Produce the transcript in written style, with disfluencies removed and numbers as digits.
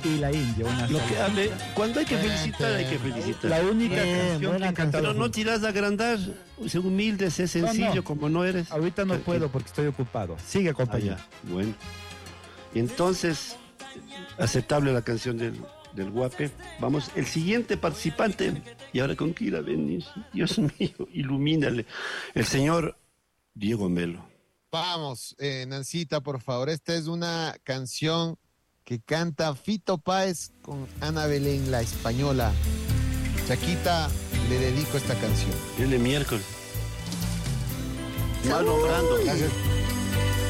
y la India. Lo que hable, cuando hay que felicitar, hay que felicitar. La única canción que he cantado. Pero no tiras a agrandar, sé humilde, sé sencillo, No. como no eres. Ahorita no puedo porque estoy ocupado. Sigue, compañero. Bueno. Y entonces, aceptable la canción del Guape. Vamos, el siguiente participante, y ahora con quién irá a venir. Dios mío, ilumínale. El señor Diego Melo. Vamos, Nancita, por favor. Esta es una canción que canta Fito Páez con Ana Belén, la española. Chaquita, le dedico esta canción. El de miércoles. Mal nombrando. Gracias.